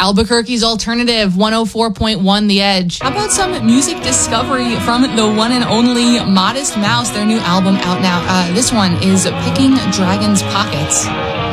Albuquerque's alternative, 104.1 The Edge. How about some music discovery from the one and only Modest Mouse, their new album out now. This one is Picking Dragon's Pockets.